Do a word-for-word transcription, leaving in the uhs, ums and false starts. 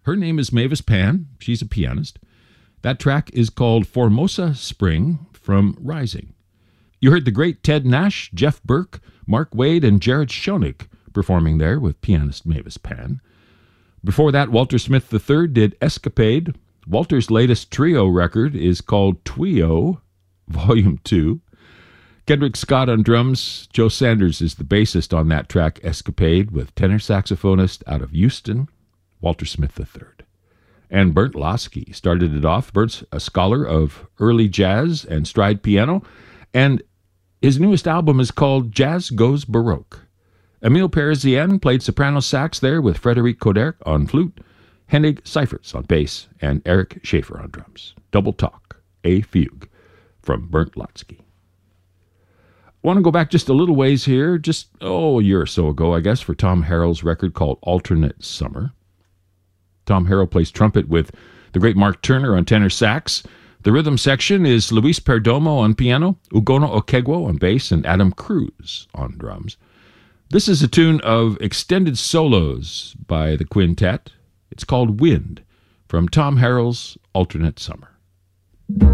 Her name is Mavis Pan. She's a pianist. That track is called Formosa Spring from Rising. You heard the great Ted Nash, Jeff Burke, Mark Wade, and Jared Schoenig performing there with pianist Mavis Pan. Before that, Walter Smith the third did Escapade. Walter's latest trio record is called Twio, Volume two. Kendrick Scott on drums. Joe Sanders is the bassist on that track, Escapade, with tenor saxophonist out of Houston, Walter Smith the third. And Bernd Lasky started it off. Bernd's a scholar of early jazz and stride piano, and his newest album is called Jazz Goes Baroque. Emile Parisien played soprano sax there with Frédéric Coderc on flute, Hennig Seifertz on bass, and Eric Schaefer on drums. Double Talk, a fugue from Bernd Lasky. I want to go back just a little ways here, just, oh, a year or so ago, I guess, for Tom Harrell's record called Alternate Summer. Tom Harrell plays trumpet with the great Mark Turner on tenor sax. The rhythm section is Luis Perdomo on piano, Ugono Okegwo on bass, and Adam Cruz on drums. This is a tune of extended solos by the quintet. It's called Wind from Tom Harrell's Alternate Summer.